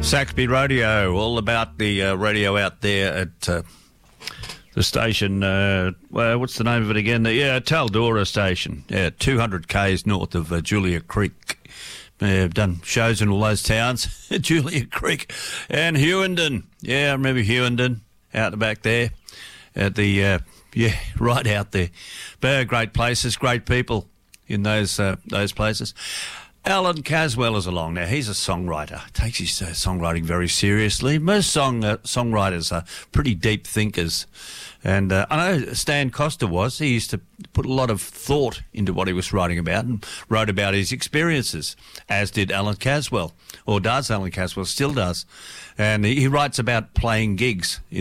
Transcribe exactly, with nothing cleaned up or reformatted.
Saxby Radio, all about the uh, radio out there at uh, the station. Uh, well, what's the name of it again? The, yeah, Taldora Station. Yeah, two hundred kays north of uh, Julia Creek. Uh, I've done shows in all those towns. Julia Creek and Hewenden. Yeah, I remember Hewenden out the back there. At the uh, yeah, right out there. But uh, great places, great people in those uh, those places. Alan Caswell is along now. He's a songwriter. Takes his uh, songwriting very seriously. Most song uh, songwriters are pretty deep thinkers. And uh, I know Stan Costa was. He used to put a lot of thought into what he was writing about and wrote about his experiences, as did Alan Caswell, or does Alan Caswell, still does. And he, he writes about playing gigs